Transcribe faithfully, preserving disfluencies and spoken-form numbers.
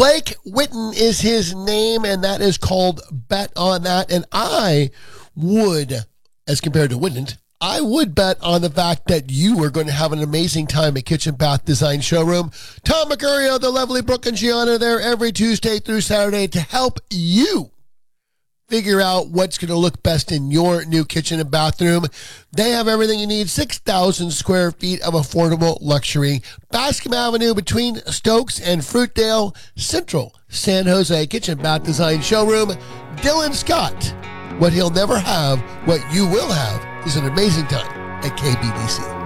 Blake Witten is his name, and that is called Bet on That. And I would, as compared to wouldn't, I would bet on the fact that you are going to have an amazing time at Kitchen Bath Design Showroom. Tom Mercurio, the lovely Brooke and Gianna, there every Tuesday through Saturday to help you figure out what's going to look best in your new kitchen and bathroom. They have everything you need. six thousand square feet of affordable luxury. Bascom Avenue between Stokes and Fruitdale, Central San Jose. Kitchen Bath Design Showroom. Dylan Scott. What he'll never have, what you will have, is an amazing time at K B D C.